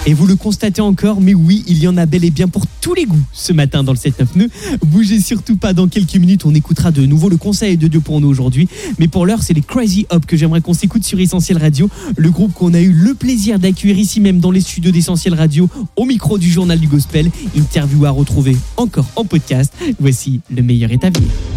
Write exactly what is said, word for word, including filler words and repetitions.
Et vous le constatez encore, mais oui, il y en a bel et bien pour tous les goûts ce matin dans le sept neuf nœuds. Bougez surtout pas, dans quelques minutes, on écoutera de nouveau le conseil de Dieu pour nous aujourd'hui. Mais pour l'heure, c'est les Crazy Hops que j'aimerais qu'on s'écoute sur Essentiel Radio, le groupe qu'on a eu le plaisir d'accueillir ici même dans les studios d'Essentiel Radio, au micro du journal du Gospel. Interview à retrouver encore en podcast. Voici Le meilleur est à venir.